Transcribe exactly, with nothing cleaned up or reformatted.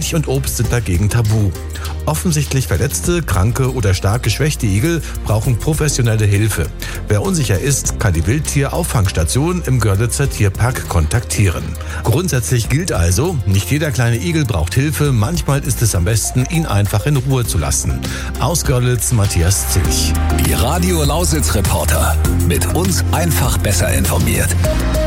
Milch und Obst sind dagegen tabu. Offensichtlich verletzte, kranke oder stark geschwächte Igel brauchen professionelle Hilfe. Wer unsicher ist, kann die Wildtier-Auffangstation im Görlitzer Tierpark kontaktieren. Grundsätzlich gilt also, nicht jeder kleine Igel braucht Hilfe, manchmal ist es am besten, ihn einfach in Ruhe zu lassen. Aus Görlitz, Matthias Zilch. Die Radio Lausitz Reporter. Mit uns einfach besser informiert.